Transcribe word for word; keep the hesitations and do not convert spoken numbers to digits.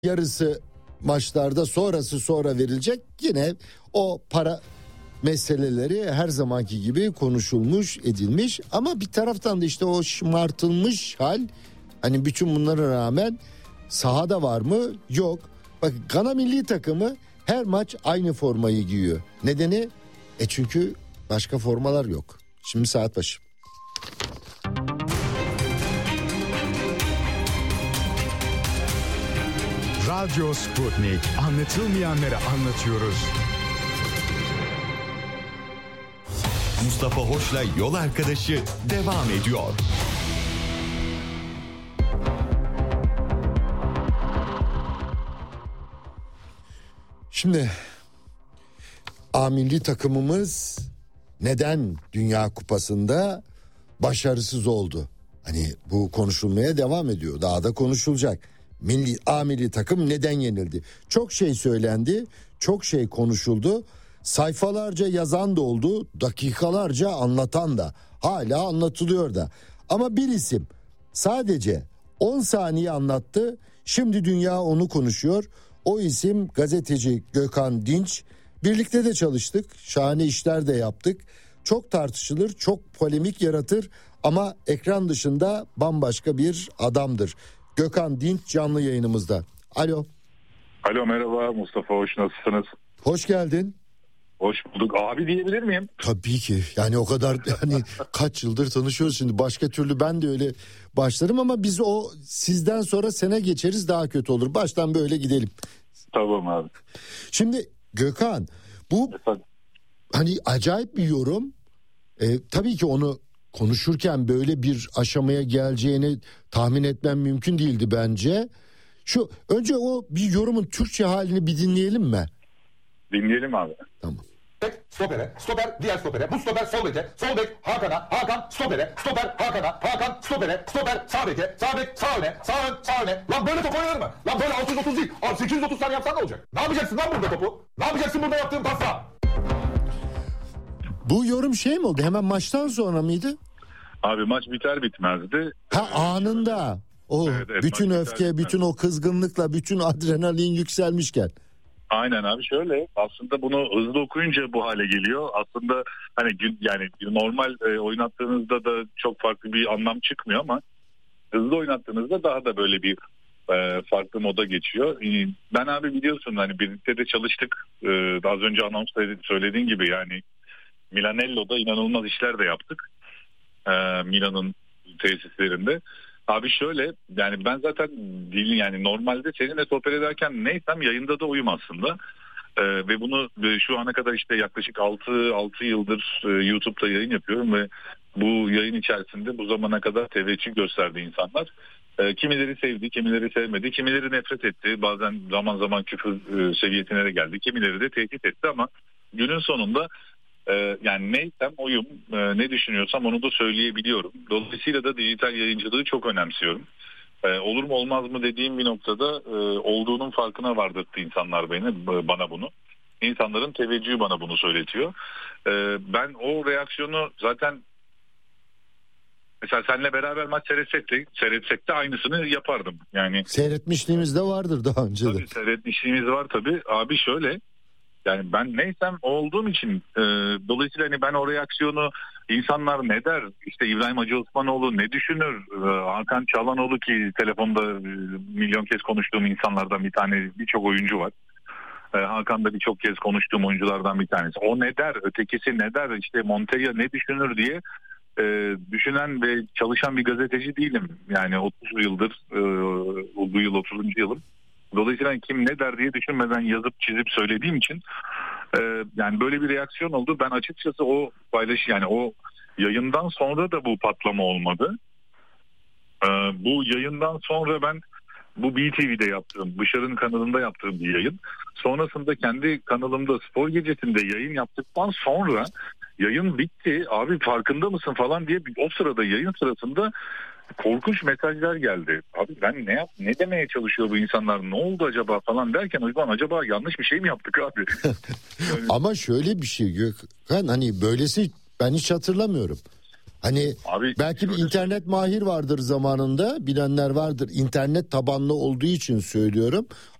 yarısı maçlarda, sonrası sonra verilecek. Yine o para meseleleri her zamanki gibi konuşulmuş, edilmiş ama bir taraftan da işte o şımartılmış hal, hani bütün bunlara rağmen sahada var mı? Yok. Bak, Gana milli takımı her maç aynı formayı giyiyor. Nedeni? E çünkü başka formalar yok. Şimdi saat başı. Radyo Sputnik. Anlatılmayanları anlatıyoruz. Mustafa Hoş'la Yol Arkadaşı devam ediyor. Şimdi A milli takımımız neden Dünya Kupası'nda başarısız oldu? Hani bu konuşulmaya devam ediyor. Daha da konuşulacak. Milli A milli takım neden yenildi? Çok şey söylendi, çok şey konuşuldu. Sayfalarca yazan da oldu, dakikalarca anlatan da, hala anlatılıyor da. Ama bir isim sadece on saniye anlattı. Şimdi dünya onu konuşuyor. O isim gazeteci Gökhan Dinç. Birlikte de çalıştık, şahane işler de yaptık. Çok tartışılır, çok polemik yaratır ama ekran dışında bambaşka bir adamdır. Gökhan Dinç canlı yayınımızda. Alo. Alo, merhaba Mustafa Hoş, nasılsınız? Hoş geldin. Hoş bulduk. Abi diyebilir miyim? Tabii ki. Yani o kadar, hani kaç yıldır tanışıyoruz şimdi. Başka türlü ben de öyle başlarım ama biz o sizden sonra sene geçeriz, daha kötü olur. Baştan böyle gidelim. Tamam abi. Şimdi Gökhan, bu Efendim? hani acayip bir yorum. Ee, tabii ki onu konuşurken böyle bir aşamaya geleceğini tahmin etmem mümkün değildi bence. Şu önce o bir yorumun Türkçe halini bir dinleyelim mi? Dinleyelim abi. Tamam. Stopere, stoper diğer stopere, bu stoper sol beke, sol bek Hakan'a, Hakan stopere, stoper Hakan'a, Hakan stopere, stoper sağ beke, sağ bek sağ öne, sağ ön, sağ öne. Lan böyle top oynanır mı? Lan böyle altı yüz otuz değil, sekiz yüz otuz tane yapsan ne olacak? Ne yapacaksın lan burada topu? Ne yapacaksın burada yaptığın pasla? Bu yorum şey mi oldu? Hemen maçtan sonra mıydı? Abi maç biter bitmezdi. Ha, anında. O Evet, evet, bütün maç öfke, biter bütün o kızgınlıkla, bütün adrenalin yükselmişken. Aynen abi, şöyle aslında bunu hızlı okuyunca bu hale geliyor. Aslında hani gün, yani normal e, oynattığınızda da çok farklı bir anlam çıkmıyor ama hızlı oynattığınızda daha da böyle bir e, farklı moda geçiyor. E, ben abi biliyorsun hani birlikte de çalıştık. E, az önce anonsta söylediğin gibi yani Milanello'da inanılmaz işler de yaptık. E, Milan'ın tesislerinde. Abi şöyle, yani ben zaten dilin yani normalde seninle sohbet ederken neysem yayında da uyum aslında. Ee, ve bunu e, şu ana kadar işte yaklaşık altı yıldır e, YouTube'da yayın yapıyorum ve bu yayın içerisinde bu zamana kadar teveccüh gösterdi insanlar. E, kimileri sevdi, kimileri sevmedi, kimileri nefret etti. Bazen zaman zaman küfür e, seviyesine de geldi. Kimileri de tehdit etti ama günün sonunda Ee, yani neysem oyum, e, ne düşünüyorsam onu da söyleyebiliyorum. Dolayısıyla da dijital yayıncılığı çok önemsiyorum. Ee, olur mu olmaz mı dediğim bir noktada e, olduğunun farkına vardırttı insanlar beni, bana bunu. İnsanların teveccühü bana bunu söyletiyor. Ee, ben o reaksiyonu zaten mesela seninle beraber maç seyretsek de, seyretsek de aynısını yapardım. Yani seyretmişliğimiz de vardır daha önce de. Tabii seyretmişliğimiz var tabii. Abi şöyle, yani ben neysem olduğum için e, dolayısıyla hani ben o reaksiyonu insanlar ne der, işte İbrahim Hacı Osmanoğlu ne düşünür, e, Hakan Çalhanoğlu ki telefonda e, milyon kez konuştuğum insanlardan bir tane, birçok oyuncu var. E, Hakan da birçok kez konuştuğum oyunculardan bir tanesi. O ne der, ötekisi ne der, işte Montella ne düşünür diye e, düşünen ve çalışan bir gazeteci değilim. Yani otuz yıldır, e, bu yıl otuzuncu yılım. Dolayısıyla kim ne der diye düşünmeden yazıp çizip söylediğim için e, yani böyle bir reaksiyon oldu. Ben açıkçası o paylaş yani o yayından sonra da bu patlama olmadı. E, bu yayından sonra ben bu B T V'de yaptığım, Bışar'ın kanalında yaptığım bir yayın. Sonrasında kendi kanalımda Spor Gecesi'nde yayın yaptıktan sonra yayın bitti. Abi farkında mısın falan diye o sırada yayın sırasında korkunç mesajlar geldi. Abi ben ne yap, ne demeye çalışıyor bu insanlar, ne oldu acaba falan derken o zaman acaba yanlış bir şey mi yaptık abi? Yani... Ama şöyle bir şey Gökhan, hani böylesi ben hiç hatırlamıyorum. Hani Abi, belki bir şöyle internet mahir vardır zamanında, bilenler vardır. İnternet tabanlı olduğu için söylüyorum.